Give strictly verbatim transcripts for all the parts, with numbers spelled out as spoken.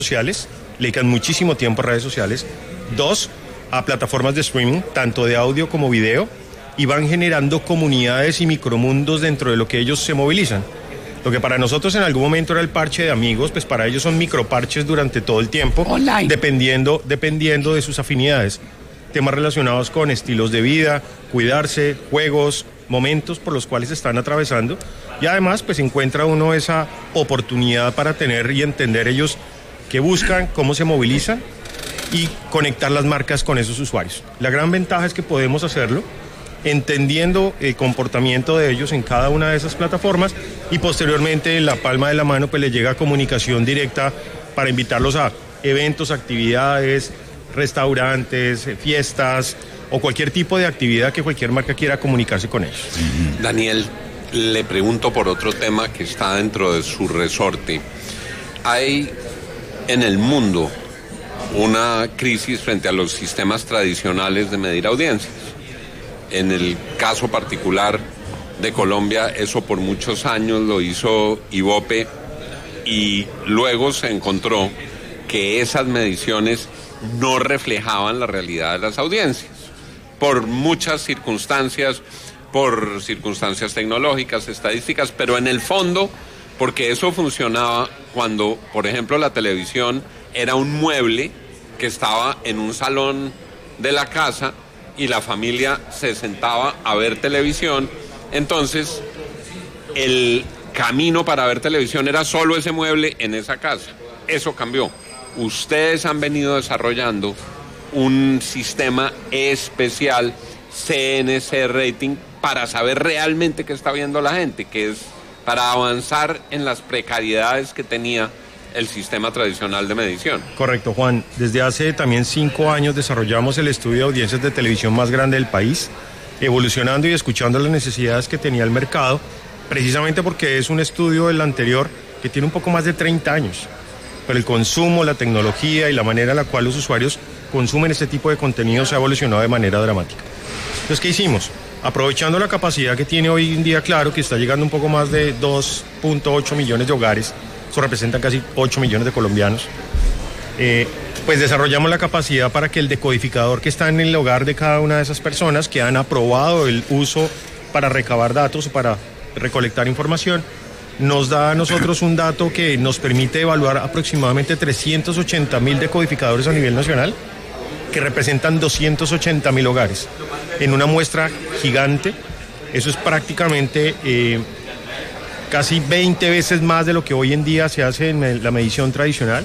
sociales, le dedican muchísimo tiempo a redes sociales. Dos, a plataformas de streaming, tanto de audio como video, y van generando comunidades y micromundos dentro de lo que ellos se movilizan. Lo que para nosotros en algún momento era el parche de amigos, pues para ellos son microparches durante todo el tiempo, online, dependiendo, dependiendo de sus afinidades. Temas relacionados con estilos de vida, cuidarse, juegos, momentos por los cuales están atravesando, y además pues encuentra uno esa oportunidad para tener y entender ellos que buscan, cómo se movilizan y conectar las marcas con esos usuarios. La gran ventaja es que podemos hacerlo entendiendo el comportamiento de ellos en cada una de esas plataformas, y posteriormente en la palma de la mano pues les llega comunicación directa para invitarlos a eventos, actividades, restaurantes, fiestas o cualquier tipo de actividad que cualquier marca quiera comunicarse con ellos. Daniel, le pregunto por otro tema que está dentro de su resorte. Hay en el mundo una crisis frente a los sistemas tradicionales de medir audiencias. En el caso particular de Colombia, eso por muchos años lo hizo Ibope, y luego se encontró que esas mediciones no reflejaban la realidad de las audiencias, por muchas circunstancias, por circunstancias tecnológicas, estadísticas, pero en el fondo, porque eso funcionaba cuando, por ejemplo, la televisión era un mueble que estaba en un salón de la casa y la familia se sentaba a ver televisión. Entonces el camino para ver televisión era solo ese mueble en esa casa. Eso cambió. Ustedes han venido desarrollando un sistema especial, C N C Rating, para saber realmente qué está viendo la gente, que es para avanzar en las precariedades que tenía el sistema tradicional de medición. Correcto, Juan. Desde hace también cinco años desarrollamos el estudio de audiencias de televisión más grande del país, evolucionando y escuchando las necesidades que tenía el mercado, precisamente porque es un estudio del anterior que tiene un poco más de treinta años. Pero el consumo, la tecnología y la manera en la cual los usuarios consumen este tipo de contenido se ha evolucionado de manera dramática. Entonces, ¿qué hicimos? Aprovechando la capacidad que tiene hoy en día Claro, que está llegando un poco más de dos punto ocho millones de hogares, eso representa casi ocho millones de colombianos, eh, pues desarrollamos la capacidad para que el decodificador que está en el hogar de cada una de esas personas que han aprobado el uso para recabar datos o para recolectar información, nos da a nosotros un dato que nos permite evaluar aproximadamente trescientos ochenta mil decodificadores a nivel nacional, que representan doscientos ochenta mil hogares, en una muestra gigante. Eso es prácticamente eh, casi veinte veces más de lo que hoy en día se hace en la medición tradicional,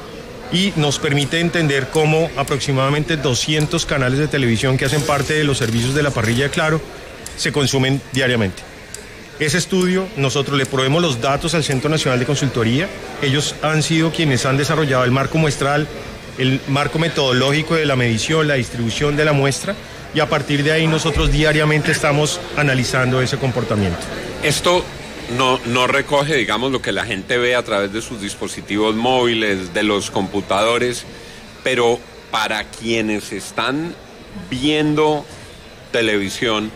y nos permite entender cómo aproximadamente doscientos canales de televisión que hacen parte de los servicios de la parrilla de Claro se consumen diariamente. Ese estudio, nosotros le proveemos los datos al Centro Nacional de Consultoría. Ellos han sido quienes han desarrollado el marco muestral, el marco metodológico de la medición, la distribución de la muestra, y a partir de ahí nosotros diariamente estamos analizando ese comportamiento. Esto no, no recoge, digamos, lo que la gente ve a través de sus dispositivos móviles, de los computadores, pero para quienes están viendo televisión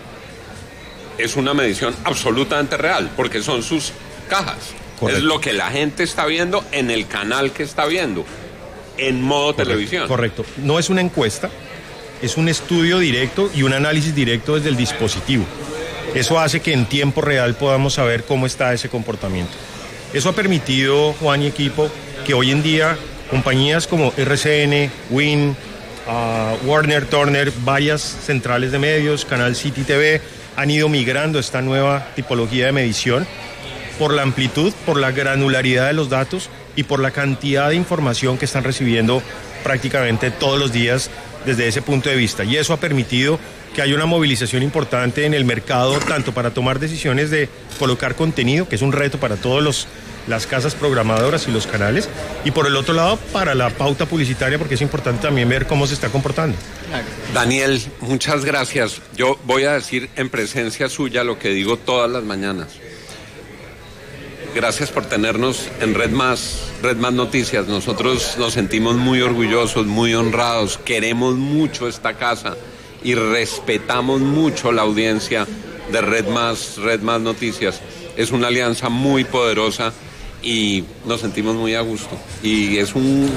es una medición absolutamente real, porque son sus cajas. Correcto. Es lo que la gente está viendo en el canal que está viendo, en modo Correcto. televisión. Correcto. No es una encuesta, es un estudio directo y un análisis directo desde el dispositivo. Eso hace que en tiempo real podamos saber cómo está ese comportamiento. Eso ha permitido, Juan y equipo, que hoy en día compañías como R C N, Win, uh, Warner, Turner, varias centrales de medios, Canal City T V, han ido migrando a esta nueva tipología de medición por la amplitud, por la granularidad de los datos y por la cantidad de información que están recibiendo prácticamente todos los días desde ese punto de vista. Y eso ha permitido que haya una movilización importante en el mercado, tanto para tomar decisiones de colocar contenido, que es un reto para todos los las casas programadoras y los canales, y por el otro lado para la pauta publicitaria, porque es importante también ver cómo se está comportando. Daniel, muchas gracias. Yo voy a decir en presencia suya lo que digo todas las mañanas. Gracias por tenernos en Red Más, Red Más Noticias. Nosotros nos sentimos muy orgullosos, muy honrados, queremos mucho esta casa y respetamos mucho la audiencia de Red Más, Red Más Noticias. Es una alianza muy poderosa y nos sentimos muy a gusto. Y es un